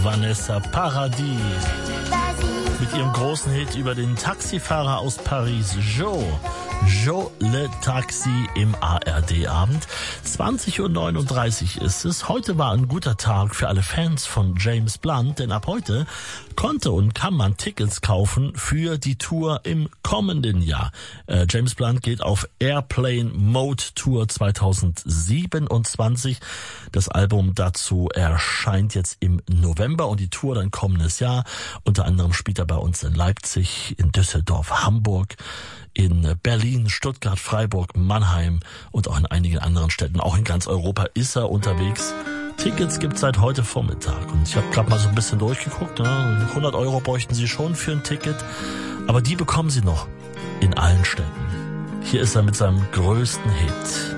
Vanessa Paradis mit ihrem großen Hit über den Taxifahrer aus Paris, Joe. Joe Le Taxi im ARD-Abend. 20:39 Uhr ist es. Heute war ein guter Tag für alle Fans von James Blunt, denn ab heute konnte und kann man Tickets kaufen für die Tour im kommenden Jahr. James Blunt geht auf Airplane Mode Tour 2027. Das Album dazu erscheint jetzt im November und die Tour dann kommendes Jahr. Unter anderem spielt er bei uns in Leipzig, in Düsseldorf, Hamburg, in Berlin, Stuttgart, Freiburg, Mannheim und auch in einigen anderen Städten. Auch in ganz Europa ist er unterwegs. Tickets gibt's seit heute Vormittag. Und ich habe gerade mal so ein bisschen durchgeguckt. 100 € bräuchten Sie schon für ein Ticket. Aber die bekommen Sie noch in allen Städten. Hier ist er mit seinem größten Hit.